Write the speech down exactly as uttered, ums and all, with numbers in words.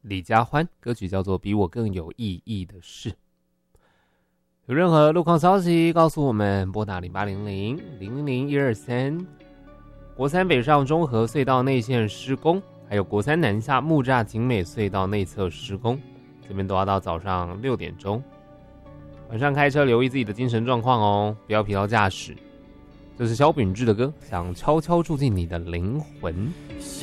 李佳欢，歌曲叫做《比我更有意义的事》。有任何路况消息告诉我们，拨打零八零零零零零一二三。国三北上中和隧道内线施工，还有国三南下木栅景美隧道内侧施工，这边都要到早上六点钟。晚上开车留意自己的精神状况哦，不要疲劳驾驶。这是萧秉治的歌，想悄悄住进你的灵魂。